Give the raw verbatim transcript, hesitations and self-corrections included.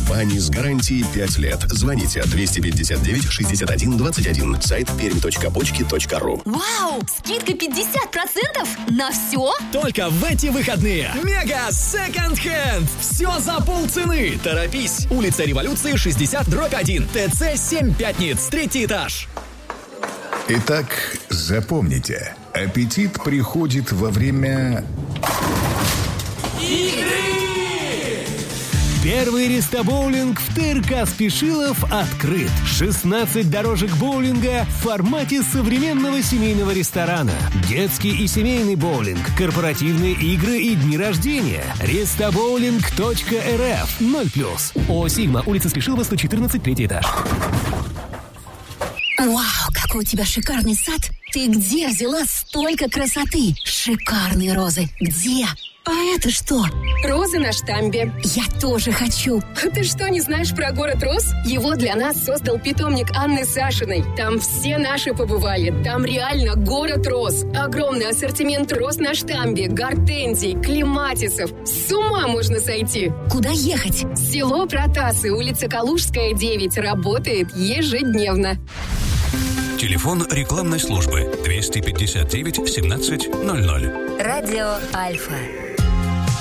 бани с гарантией пять лет. Звоните двести пятьдесят девять шестьдесят один двадцать один. Сайт пермь точка бочки точка ру. Вау! Скидка пятьдесят процентов на все? Только в эти выходные. Мега Second Hand. Все за полцены. Торопись. Улица Революции, шестьдесят, дробь один. ТЦ семь Пятниц. Третий этаж. Итак, запомните. Аппетит приходит во время... игры! Первый рестобоулинг в ТРК Спешилов открыт. шестнадцать дорожек боулинга в формате современного семейного ресторана. Детский и семейный боулинг, корпоративные игры и дни рождения. Рестобоулинг точка эр эф. ноль плюс. О Сигма, улица Спешилова, сто четырнадцать, третий этаж. Вау, какой у тебя шикарный сад! Ты где взяла столько красоты? Шикарные розы. Где? А это что? Розы на штамбе. Я тоже хочу. Ты что, не знаешь про город роз? Его для нас создал питомник Анны Сашиной. Там все наши побывали. Там реально город роз. Огромный ассортимент роз на штамбе, гортензий, клематисов. С ума можно сойти. Куда ехать? Село Протасы, улица Калужская, девять. Работает ежедневно. Телефон рекламной службы двести пятьдесят девять семнадцать ноль ноль. Радио Альфа.